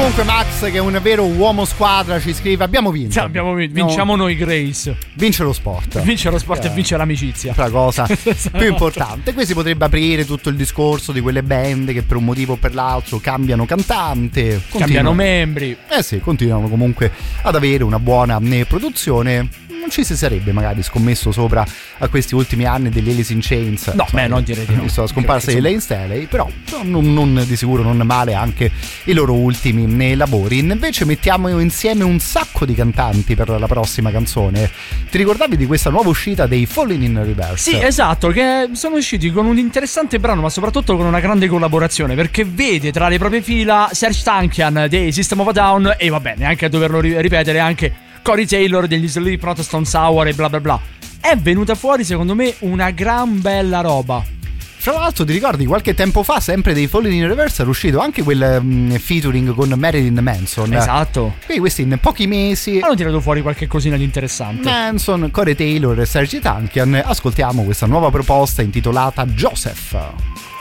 Comunque Max, che è un vero uomo squadra, ci scrive: abbiamo vinto. Vinciamo noi Grace. Vince lo sport. Vince lo sport e vince l'amicizia. La cosa più importante. Qui si potrebbe aprire tutto il discorso di quelle band che per un motivo o per l'altro cambiano cantante, cambiano membri. Sì, continuano comunque ad avere una buona produzione. Non ci si sarebbe magari scommesso sopra a questi ultimi anni degli Alice in Chains. No, non direi di no. Visto la scomparsa di Lane Staley, però non di sicuro non male anche i loro ultimi lavori. Invece mettiamo insieme un sacco di cantanti per la prossima canzone. Ti ricordavi di questa nuova uscita dei Falling in Reverse? Sì, esatto, che sono usciti con un interessante brano, ma soprattutto con una grande collaborazione, perché vede tra le proprie fila Serj Tankian dei System of a Down e va bene, anche a doverlo ripetere, anche Corey Taylor degli Slipknot, Stone Sour e bla bla bla. È venuta fuori secondo me una gran bella roba. Fra l'altro ti ricordi qualche tempo fa, sempre dei Falling in Reverse, era uscito anche quel featuring con Marilyn Manson. Esatto. Quindi questi in pochi mesi hanno tirato fuori qualche cosina di interessante. Manson, Corey Taylor e Serj Tankian. Ascoltiamo questa nuova proposta intitolata Joseph.